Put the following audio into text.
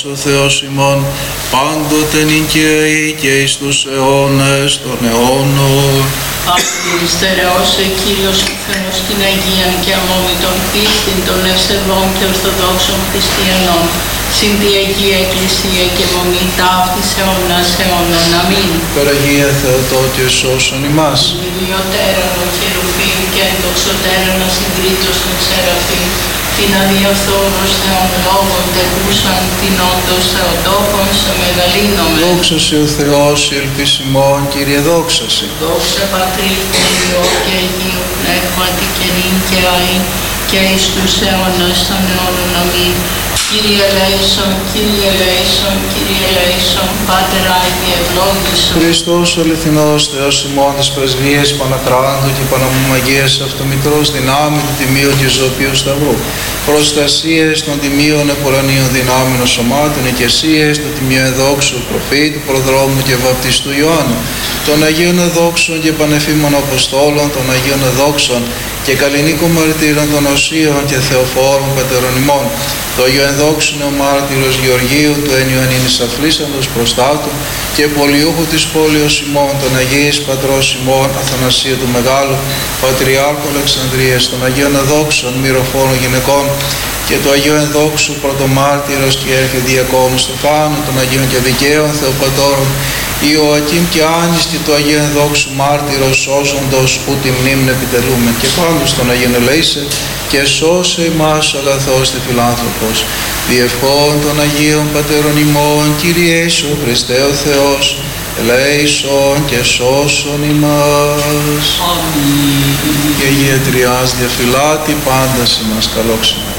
Ο Θεός ημών πάντοτε νικαίει και εις τους αιώνες των αιώνων. Απελευθερώσει Κύριος ο Θεός την Αγίαν και αμόμητον πίστην των ευσεβών και ορθοδόξων χριστιανών, συν τη Αγία Εκκλησία και μονή ταύτης αιώνας αιώνων. Αμήν. Παναγία Θεοτόκε σώσον ημάς. Ιδιωτέρων ο χερουβίμ και εντοξωτέρων ασυγκρίτως των σεραφείμ, την αδιαφθόρος Θεών λόγων τεκούσαν την όντως Θεοτόκον σε μεγαλύνομαι. Δόξα σε ο Θεός, ελπισιμόν, Κύριε δόξα σε. Δόξα Πατρί και Υιό και Αγίου Πνεύματι και νυν και αΐ και εις τους αιώνας των αιώνων. Αμήν. Κύριε ελέησον, Κύριε ελέησον, Κύριε ελέησον, Πάτερ Άγιε ευλόγησον. Χριστός ο αληθινός Θεός ημών της πρεσβείας Πανακράντου και Παναμωμαγίας Αυτομητρός δυνάμει του Τιμίου και Ζωοποιού Σταυρού. Προστασίες των Τιμίων Επουρανίων δυνάμεων σωμάτων, οικεσίες του Τιμίου Εδόξου Προφήτου, Προδρόμου και Βαπτιστού Ιωάννου, των Αγίων Εδόξων και Πανεφήμων Αποστόλων, των Αγίων Εδόξων και Καλλινίκων Μαρτύρων των Οσίων και Θεοφόρων Πατερών ημών, το Αγίο Ενδόξου Νεομάρτυρος Γεωργίου, του εν Ιωαννίνης Αφλήσαντος Προστάτου και Πολιούχου της πόλεως ημών, των Αγίης Πατρός ημών Αθανασίου του Μεγάλου, Πατριάρχου Αλεξανδρίας, των Αγίων Εδόξων Μυροφόρων Γυναικών και του Αγίου Ενδόξου Πρωτομάρτυρος και Αρχιδιακόνου Στεφάνου, των Αγίων και Δικαίων Θεοπατώρων Ιωακήμ και Άνης και του Αγίου Ενδόξου Μάρτυρος σώζοντος που τη μνήμη επιτελούμε, και πάντως των Αγίων ελέησε και σώσε ημάς ο αγαθός και φιλάνθρωπος. Διευχών των Αγίων Πατέρων ημών, Κύριε Ιησού Χριστέ ο Θεός, ελέησον και σώσον ημάς. Αμήν. Και η Ιετριάς διαφυλάτη πάντα ημάς καλόξενο.